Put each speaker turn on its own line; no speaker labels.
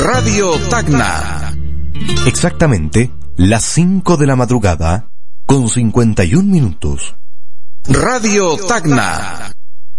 Radio Tacna.
Exactamente las 5 de la madrugada con 51 minutos.
Radio Tacna.